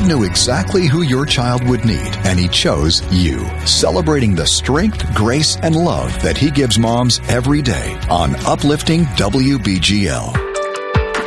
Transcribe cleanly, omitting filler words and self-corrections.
God knew exactly who your child would need, and He chose you. Celebrating the strength, grace, and love that He gives moms every day on Uplifting WBGL.